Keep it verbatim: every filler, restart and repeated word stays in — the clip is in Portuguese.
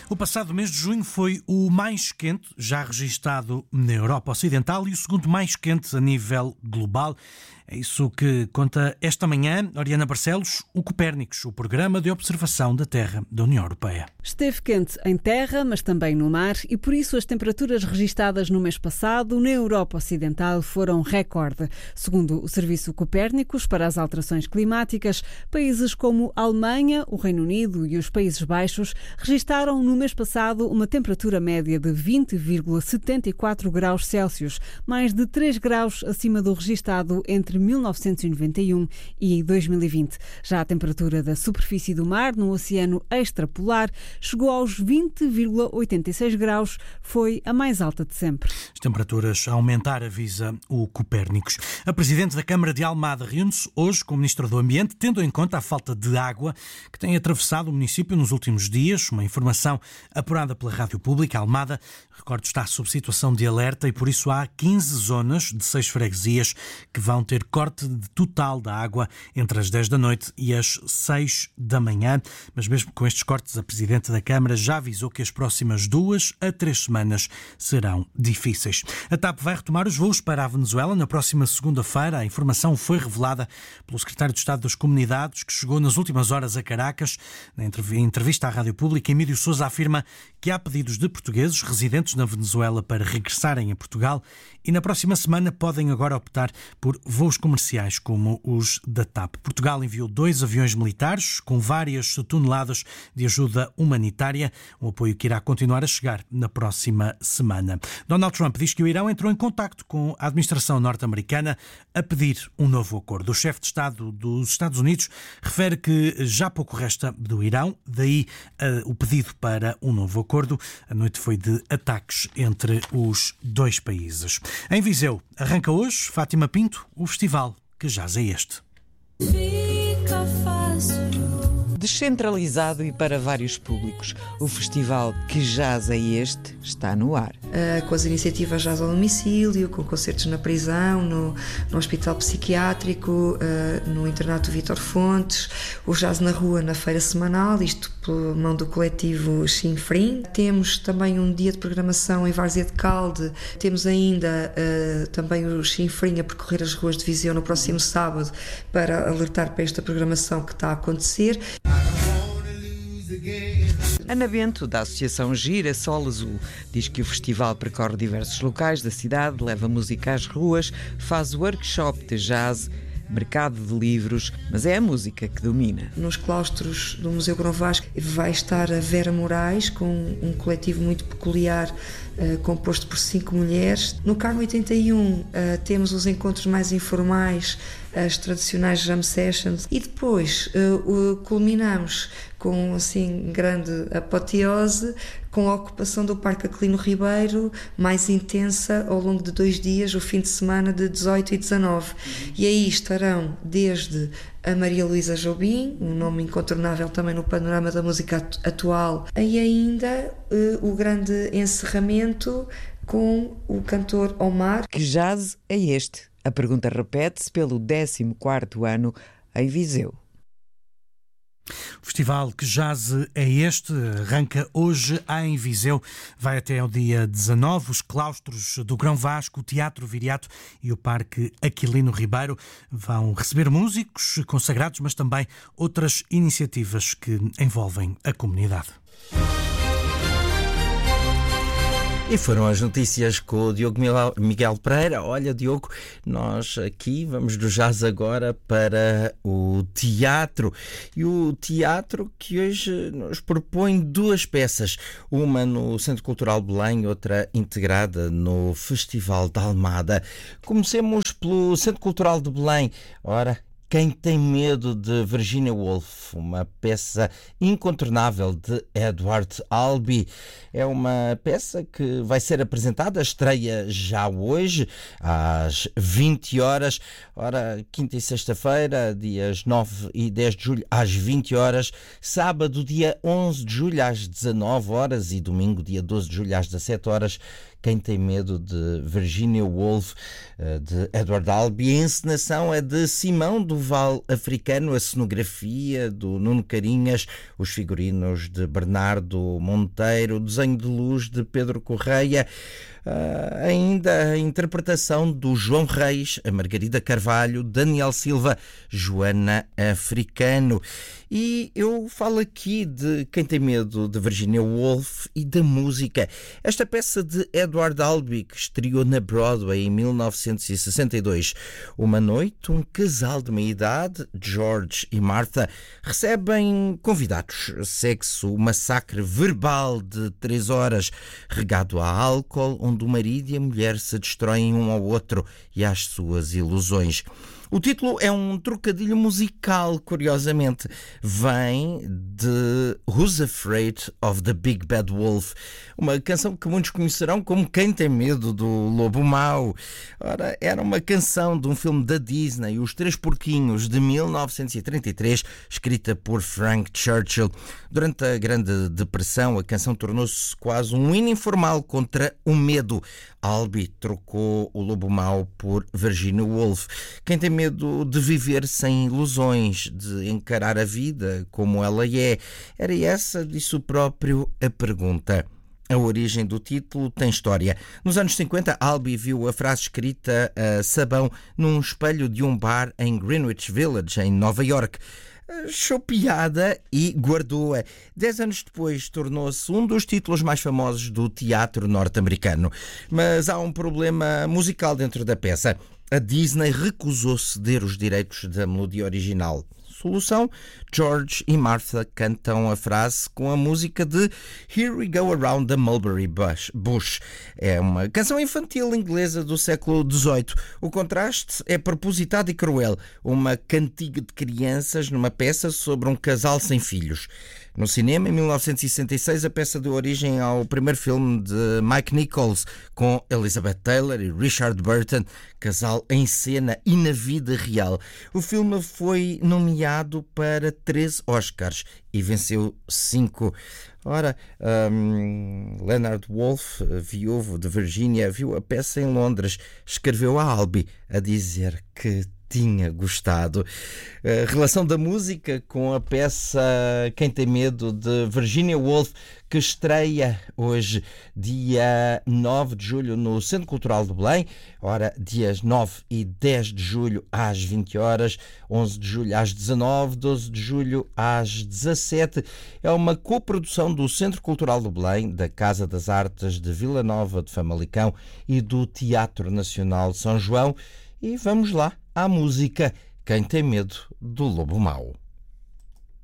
O passado mês de junho foi o mais quente já registado na Europa Ocidental e o segundo mais quente a nível global. É isso que conta esta manhã Oriana Barcelos, o Copérnicos, o programa de observação da Terra da União Europeia. Esteve quente em terra, mas também no mar, e por isso as temperaturas registadas no mês passado na Europa Ocidental foram recorde. Segundo o Serviço Copérnicos para as Alterações Climáticas, países como a Alemanha, o Reino Unido e os Países Baixos registaram no mês passado uma temperatura média de vinte vírgula setenta e quatro graus Celsius, mais de três graus acima do registado entre mil novecentos e noventa e um e dois mil e vinte. Já a temperatura da superfície do mar no oceano extrapolar chegou aos vinte vírgula oitenta e seis graus, foi a mais alta de sempre. As temperaturas a aumentar, avisa o Copérnicos. A Presidente da Câmara de Almada reúne-se hoje com o Ministro do Ambiente, tendo em conta a falta de água que tem atravessado o município nos últimos dias. Uma informação apurada pela Rádio Pública. Almada, recordo, está sob situação de alerta e por isso há quinze zonas de seis freguesias que vão ter corte total da água entre as dez da noite e as seis da manhã. Mas mesmo com estes cortes, a Presidente da Câmara já avisou que as próximas duas a três semanas serão difíceis. A TAP vai retomar os voos para a Venezuela na próxima segunda-feira. A informação foi revelada pelo Secretário de Estado das Comunidades, que chegou nas últimas horas a Caracas. Na entrevista à Rádio Pública, Emílio Sousa afirma que há pedidos de portugueses residentes na Venezuela para regressarem a Portugal e na próxima semana podem agora optar por voos comerciais como os da TAP. Portugal enviou dois aviões militares com várias toneladas de ajuda humanitária, um apoio que irá continuar a chegar na próxima semana. Donald Trump diz que o Irão entrou em contacto com a administração norte-americana a pedir um novo acordo. O chefe de Estado dos Estados Unidos refere que já pouco resta do Irão, daí uh, o pedido para um novo acordo. A noite foi de ataques entre os dois países. Em Viseu, arranca hoje, Fátima Pinto, o festival Que Jaz é Este. Fica fácil. Descentralizado e para vários públicos, o festival Que Jaz é Este está no ar. Uh, com as iniciativas Jaz ao Domicílio, com concertos na prisão, no, no Hospital Psiquiátrico, uh, no Internato Vítor Fontes, o Jaz na Rua na Feira Semanal, isto pela mão do coletivo Chinfrim. Temos também um dia de programação em Várzea de Calde, temos ainda uh, também o Chinfrim a percorrer as ruas de Viseu no próximo sábado para alertar para esta programação que está a acontecer. Ana Bento, da Associação Girassol Azul, diz que o festival percorre diversos locais da cidade, leva música às ruas, faz workshop de jazz, mercado de livros, mas é a música que domina. Nos claustros do Museu Grão Vasco vai estar a Vera Moraes, com um coletivo muito peculiar, uh, composto por cinco mulheres. No Carmo oitenta e um uh, temos os encontros mais informais, as tradicionais jam sessions, e depois uh, uh, culminamos com assim grande apoteose com a ocupação do Parque Aquilino Ribeiro, mais intensa ao longo de dois dias, o fim de semana de dezoito e dezanove. E aí estarão desde a Maria Luísa Jobim, um nome incontornável também no panorama da música atual, e ainda uh, o grande encerramento com o cantor Omar. Que jazz é este? A pergunta repete-se pelo décimo quarto ano em Viseu. O festival Que Jaz é Este arranca hoje em Viseu, vai até ao dia dezanove. Os claustros do Grão Vasco, o Teatro Viriato e o Parque Aquilino Ribeiro vão receber músicos consagrados, mas também outras iniciativas que envolvem a comunidade. E foram as notícias com o Diogo Miguel Pereira. Olha, Diogo, nós aqui vamos do jazz agora para o teatro. E o teatro que hoje nos propõe duas peças. Uma no Centro Cultural Belém, outra integrada no Festival da Almada. Comecemos pelo Centro Cultural de Belém. Ora, Quem Tem Medo, de Virginia Woolf, uma peça incontornável de Edward Albee. É uma peça que vai ser apresentada, estreia já hoje, às vinte horas. Ora, quinta e sexta-feira, dias nove e dez de julho, às vinte horas. Sábado, dia onze de julho, às dezanove horas. E domingo, dia doze de julho, às dezassete horas. Quem Tem Medo, de Virginia Woolf, de Edward Albee. A encenação é de Simão do Val Africano, a cenografia do Nuno Carinhas, os figurinos de Bernardo Monteiro, o desenho de luz de Pedro Correia, uh, ainda a interpretação do João Reis, a Margarida Carvalho, Daniel Silva, Joana Africano. E eu falo aqui de Quem Tem Medo, de Virginia Woolf, e da música. Esta peça de Edward Albee, que estreou na Broadway em mil novecentos e sessenta e dois. Uma noite, um casal de meia-idade, George e Martha, recebem convidados. Segue-se o massacre verbal de três horas, regado a álcool, onde o marido e a mulher se destroem um ao outro e às suas ilusões. O título é um trocadilho musical, curiosamente. Vem de Who's Afraid of the Big Bad Wolf, uma canção que muitos conhecerão como Quem Tem Medo, do Lobo Mau. Ora, era uma canção de um filme da Disney, Os Três Porquinhos, de mil novecentos e trinta e três, escrita por Frank Churchill. Durante a Grande Depressão, a canção tornou-se quase um hino informal contra o medo. Albee trocou o Lobo Mau por Virginia Woolf. Quem tem medo de viver sem ilusões, de encarar a vida como ela é? Era essa, disse o próprio, a pergunta. A origem do título tem história. Nos anos cinquenta, Albee viu a frase escrita a sabão num espelho de um bar em Greenwich Village, em Nova York. Achou piada e guardou-a. Dez anos depois, tornou-se um dos títulos mais famosos do teatro norte-americano. Mas há um problema musical dentro da peça. A Disney recusou ceder os direitos da melodia original. Solução: George e Martha cantam a frase com a música de Here We Go Around the Mulberry Bush. É uma canção infantil inglesa do século dezoito. O contraste é propositado e cruel. Uma cantiga de crianças numa peça sobre um casal sem filhos. No cinema, em mil novecentos e sessenta e seis, a peça deu origem ao primeiro filme de Mike Nichols, com Elizabeth Taylor e Richard Burton, casal em cena e na vida real. O filme foi nomeado para treze Oscars e venceu cinco. Ora, um, Leonard Woolf, viúvo de Virginia, viu a peça em Londres. Escreveu a Albee a dizer que tinha gostado. A relação da música com a peça Quem Tem Medo, de Virginia Woolf, que estreia hoje, dia nove de julho, no Centro Cultural de Belém. Ora, dias nove e dez de julho às vinte horas, onze de julho às dezanove, doze de julho às dezassete. É uma coprodução do Centro Cultural de Belém, da Casa das Artes de Vila Nova de Famalicão e do Teatro Nacional de São João. E vamos lá à música Quem Tem Medo, do Lobo Mau.